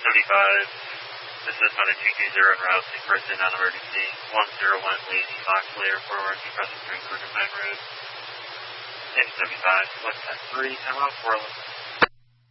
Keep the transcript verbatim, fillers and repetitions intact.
seventy-five, this is Hunter two two zero en route, six person non-emergency, one zero one Lazy Fox Layer forward, compressor three quarter nine road. N seventy-five, what's that, three, I'm off four eleven.